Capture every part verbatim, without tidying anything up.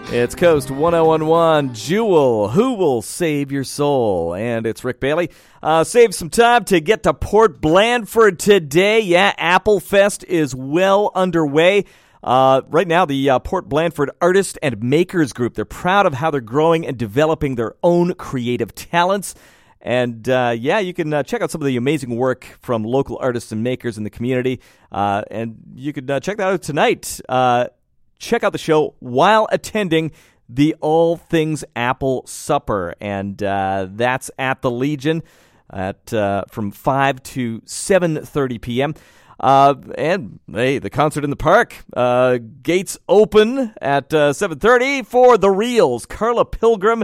It's Coast one oh one one, Jewel, Who Will Save Your Soul? And it's Rick Bailey. Uh, save some time to get to Port Blandford today. Yeah, Apple Fest is well underway. Uh, right now, the uh, Port Blandford Artists and Makers Group, they're proud of how they're growing and developing their own creative talents. And, uh, yeah, you can uh, check out some of the amazing work from local artists and makers in the community. Uh, and you can uh, check that out tonight. Uh, check out the show while attending the All Things Apple Supper. And uh, that's at the Legion at uh, from five to seven thirty p.m. Uh, and, hey, the concert in the park. Uh, gates open at uh, seven thirty for The Reels, Carla Pilgrim,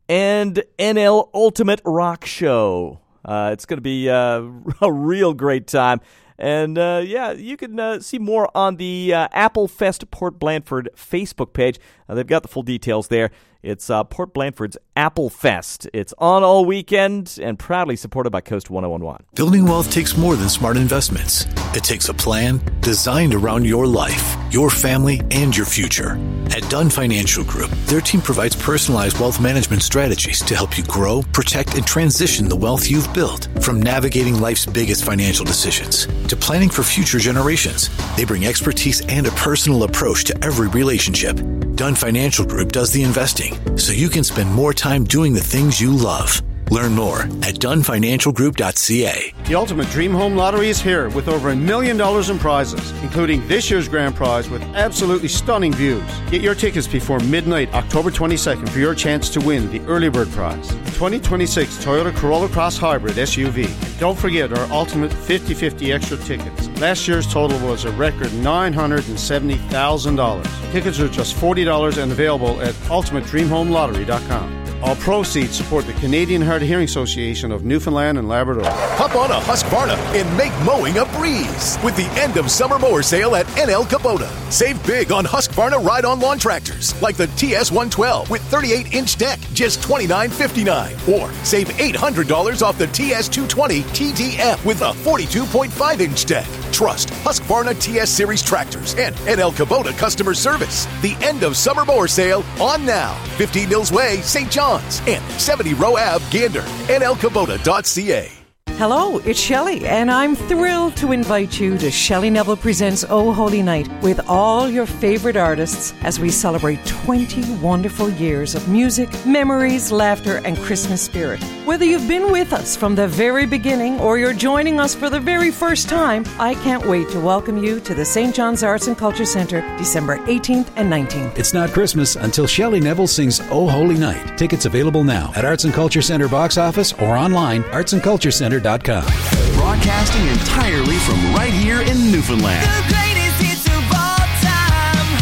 and N L Ultimate Rock Show. Uh, it's going to be uh, a real great time. And, uh, yeah, you can uh, see more on the uh, Apple Fest Port Blandford Facebook page. Uh, they've got the full details there. It's uh, Port Blandford's Apple Fest. It's on all weekend and proudly supported by Coast one oh one one. Building wealth takes more than smart investments. It takes a plan designed around your life, your family, and your future. At Dunn Financial Group, their team provides personalized wealth management strategies to help you grow, protect, and transition the wealth you've built. From navigating life's biggest financial decisions to planning for future generations, they bring expertise and a personal approach to every relationship. Dunn Financial Group does the investing so you can spend more time doing the things you love. Learn more at dun financial group dot c a. The Ultimate Dream Home Lottery is here with over a million dollars in prizes, including this year's grand prize with absolutely stunning views. Get your tickets before midnight, October twenty-second, for your chance to win the early bird prize, the twenty twenty-six Toyota Corolla Cross Hybrid S U V. And don't forget our Ultimate fifty-fifty extra tickets. Last year's total was a record nine hundred seventy thousand dollars. Tickets are just forty dollars and available at ultimate dream home lottery dot com. All proceeds support the Canadian Hard of Hearing Association of Newfoundland and Labrador. Hop on a Husqvarna and make mowing a breeze with the end of summer mower sale at N L Kubota. Save big on Husqvarna ride-on lawn tractors like the T S one twelve with thirty-eight inch deck, just twenty-nine fifty-nine. Or save eight hundred dollars off the T S two twenty T T F with a forty-two point five inch deck. Trust Husqvarna T S Series tractors and N L Kubota customer service. The end of summer mower sale on now. fifteen Mills Way, Saint John. And seventy Row Ave, Gander, N L Kubota dot c a. Hello, it's Shelley, and I'm thrilled to invite you to Shelley Neville Presents Oh Holy Night with all your favorite artists as we celebrate twenty wonderful years of music, memories, laughter, and Christmas spirit. Whether you've been with us from the very beginning or you're joining us for the very first time, I can't wait to welcome you to the Saint John's Arts and Culture Centre December eighteenth and nineteenth. It's not Christmas until Shelley Neville sings Oh Holy Night. Tickets available now at Arts and Culture Centre box office or online, arts and culture centre dot com. Broadcasting entirely from right here in Newfoundland. The greatest hits of all time.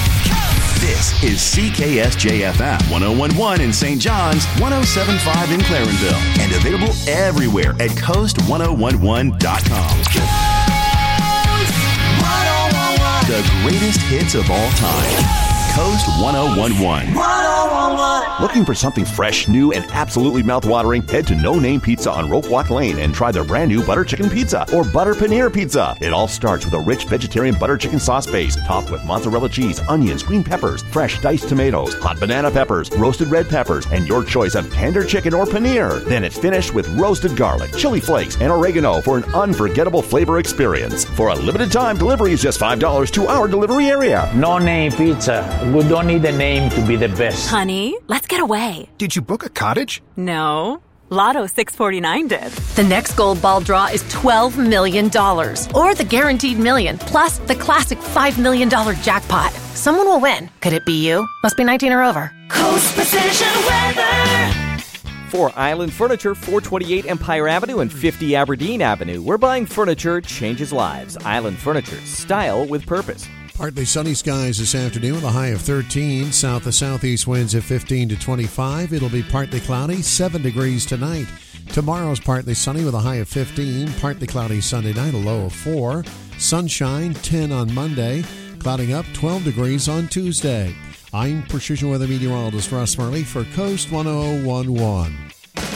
Coast. This is C K S J F M one oh one point one in Saint John's, one oh seven point five in Clarenville, and available everywhere at coast one oh one one dot com. Coast one oh one one. The greatest hits of all time. Coast one oh one one. one oh one one. Looking for something fresh, new, and absolutely mouthwatering? Head to No Name Pizza on Rope Walk Lane and try their brand new butter chicken pizza or butter paneer pizza. It all starts with a rich vegetarian butter chicken sauce base topped with mozzarella cheese, onions, green peppers, fresh diced tomatoes, hot banana peppers, roasted red peppers, and your choice of tender chicken or paneer. Then it's finished with roasted garlic, chili flakes, and oregano for an unforgettable flavor experience. For a limited time, delivery is just five dollars to our delivery area. No Name Pizza. We don't need a name to be the best. Honey, let's get away. Did you book a cottage? No. Lotto six forty-nine did. The next gold ball draw is twelve million dollars. Or the guaranteed million, plus the classic five million dollars jackpot. Someone will win. Could it be you? Must be nineteen or over. Coast Precision Weather. For Island Furniture, four twenty-eight Empire Avenue and fifty Aberdeen Avenue. Where buying furniture changes lives. Island Furniture. Style with purpose. Partly sunny skies this afternoon with a high of thirteen. South to southeast winds at fifteen to twenty-five. It'll be partly cloudy, seven degrees tonight. Tomorrow's partly sunny with a high of fifteen. Partly cloudy Sunday night, a low of four. Sunshine, ten on Monday. Clouding up, twelve degrees on Tuesday. I'm Precision Weather Meteorologist Russ Murley for Coast one oh one one.